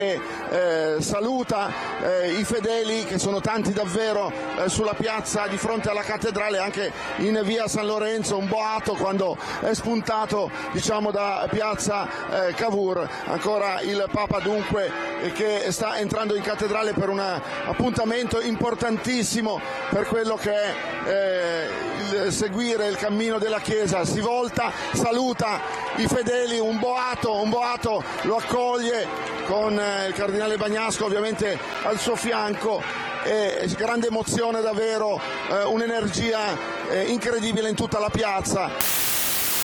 saluta i fedeli, che sono tanti davvero, sulla piazza di fronte alla cattedrale, anche in via San Lorenzo, un boato quando è spuntato da piazza Cavour. Ancora il Papa dunque che sta entrando in cattedrale per un appuntamento importantissimo per quello che è il seguire il cammino della Chiesa. Si volta, saluta i fedeli, un boato lo accoglie con il cardinale Bagnasco ovviamente al suo fianco, e grande emozione davvero, un'energia incredibile in tutta la piazza.